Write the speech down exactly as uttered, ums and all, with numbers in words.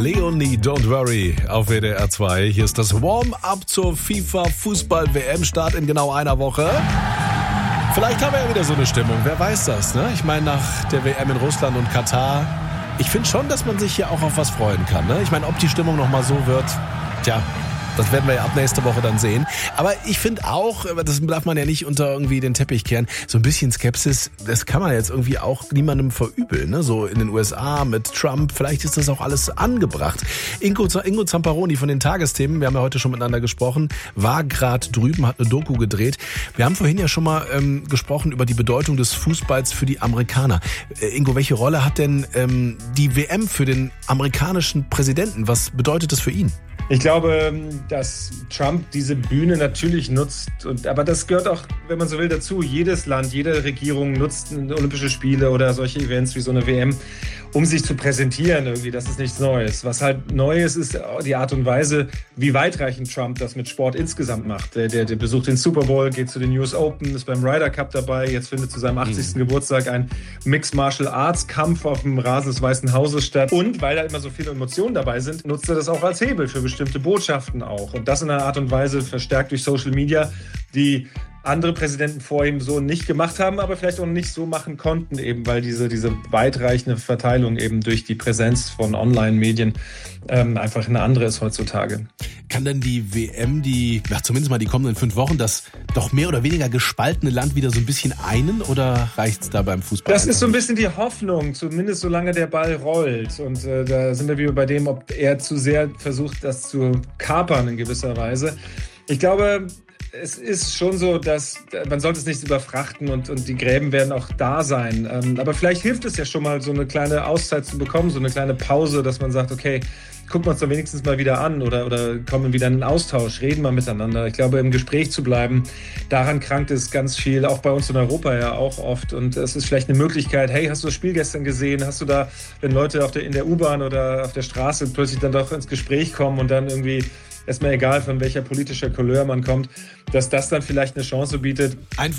Leonie, Don't Worry auf W D R zwei. Hier ist das Warm-up zur FIFA-Fußball-W M-Start in genau einer Woche. Vielleicht haben wir ja wieder so eine Stimmung, wer weiß das, ne? Ich meine, nach der W M in Russland und Katar, ich finde schon, dass man sich hier auch auf was freuen kann, ne? Ich meine, ob die Stimmung nochmal so wird, tja, das werden wir ja ab nächste Woche dann sehen. Aber ich finde auch, das darf man ja nicht unter irgendwie den Teppich kehren, so ein bisschen Skepsis, das kann man jetzt irgendwie auch niemandem verübeln. Ne? So in den U S A mit Trump, vielleicht ist das auch alles angebracht. Ingo, Ingo Zamparoni von den Tagesthemen, wir haben ja heute schon miteinander gesprochen, war gerade drüben, hat eine Doku gedreht. Wir haben vorhin ja schon mal ähm, gesprochen über die Bedeutung des Fußballs für die Amerikaner. Äh, Ingo, welche Rolle hat denn ähm, die W M für den amerikanischen Präsidenten? Was bedeutet das für ihn? Ich glaube, dass Trump diese Bühne natürlich nutzt, und, aber das gehört auch, wenn man so will, dazu. Jedes Land, jede Regierung nutzt Olympische Spiele oder solche Events wie so eine W M, um sich zu präsentieren irgendwie. Das ist nichts Neues. Was halt Neues ist die Art und Weise, wie weitreichend Trump das mit Sport insgesamt macht. Der, der, der besucht den Super Bowl, geht zu den U S Open, ist beim Ryder Cup dabei. Jetzt findet zu seinem achtzigsten Mhm. Geburtstag ein Mixed Martial Arts Kampf auf dem Rasen des Weißen Hauses statt. Und weil da immer so viele Emotionen dabei sind, nutzt er das auch als Hebel für bestimmte Botschaften auch. Und das in einer Art und Weise verstärkt durch Social Media, die andere Präsidenten vor ihm so nicht gemacht haben, aber vielleicht auch nicht so machen konnten, eben weil diese, diese weitreichende Verteilung eben durch die Präsenz von Online-Medien ähm, einfach eine andere ist heutzutage. Kann denn die W M, die, ja, zumindest mal die kommenden fünf Wochen, das doch mehr oder weniger gespaltene Land wieder so ein bisschen einen, oder reicht's da beim Fußball? Das ist so ein bisschen die Hoffnung, zumindest solange der Ball rollt. Und äh, da sind wir wieder bei dem, ob er zu sehr versucht, das zu kapern in gewisser Weise. Ich glaube, es ist schon so, dass man sollte es nicht überfrachten, und, und die Gräben werden auch da sein. Ähm, aber vielleicht hilft es ja schon mal, so eine kleine Auszeit zu bekommen, so eine kleine Pause, dass man sagt, okay, gucken wir uns doch wenigstens mal wieder an oder, oder kommen wieder in einen Austausch, reden mal miteinander. Ich glaube, im Gespräch zu bleiben, daran krankt es ganz viel, auch bei uns in Europa ja auch oft. Und es ist vielleicht eine Möglichkeit, hey, hast du das Spiel gestern gesehen? Hast du da, wenn Leute auf der, in der U-Bahn oder auf der Straße plötzlich dann doch ins Gespräch kommen und dann irgendwie, erstmal egal, von welcher politischer Couleur man kommt, dass das dann vielleicht eine Chance bietet. Ein